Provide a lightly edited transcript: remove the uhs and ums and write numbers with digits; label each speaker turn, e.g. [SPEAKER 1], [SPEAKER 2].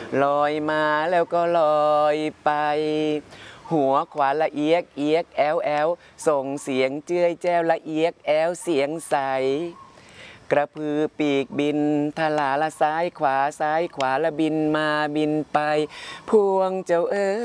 [SPEAKER 1] ลอยมาแล้วก็ลอยไปหัวขวาละเอียกเอียกแอวแอวส่งเสียงเจ้ยแจ้วละเอียกแอวเสียงใสกระพือปีกบินทลาละซ้ายขวาละบินมาบินไปพวงเจ้าเอ๋ย